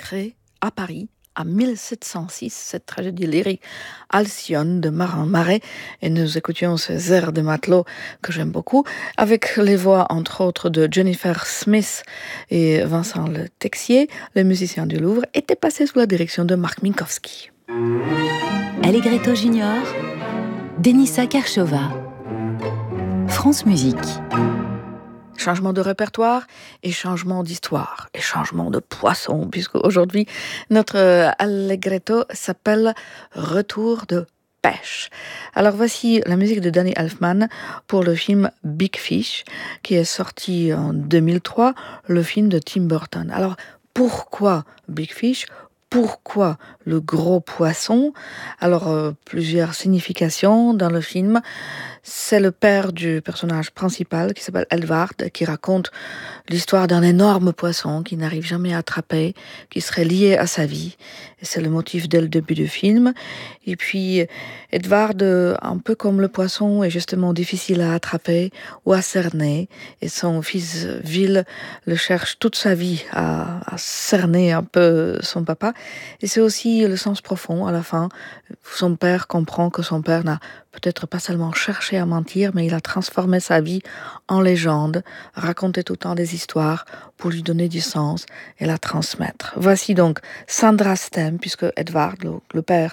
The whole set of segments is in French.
consacrée à Paris en 1706, cette tragédie lyrique Alcyone de Marin Marais, et nous écoutions ces airs de matelot que j'aime beaucoup, avec les voix entre autres de Jennifer Smith et Vincent Le Texier. Le musicien du Louvre était passé sous la direction de Marc Minkowski. Allegretto Junior, Denissa Karchova, France Musique. Changement de répertoire et changement d'histoire et changement de poisson, puisque aujourd'hui notre allegretto s'appelle Retour de pêche. Alors voici la musique de Danny Elfman pour le film Big Fish qui est sorti en 2003, le film de Tim Burton. Alors pourquoi Big Fish ? Pourquoi le gros poisson ? Alors, plusieurs significations dans le film. C'est le père du personnage principal qui s'appelle Edward, qui raconte l'histoire d'un énorme poisson qui n'arrive jamais à attraper, qui serait lié à sa vie. Et c'est le motif dès le début du film. Et puis, Edward, un peu comme le poisson, est justement difficile à attraper ou à cerner. Et son fils Will le cherche toute sa vie à cerner un peu son papa. Et c'est aussi le sens profond à la fin. Son père comprend que son père n'a peut-être pas seulement cherché à mentir, mais il a transformé sa vie en légende, raconté tout le temps des histoires pour lui donner du sens et la transmettre. Voici donc Sandra's thème, puisque Edward, le père,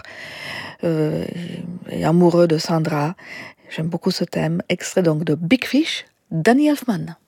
est amoureux de Sandra. J'aime beaucoup ce thème. Extrait donc de Big Fish, Danny Elfman.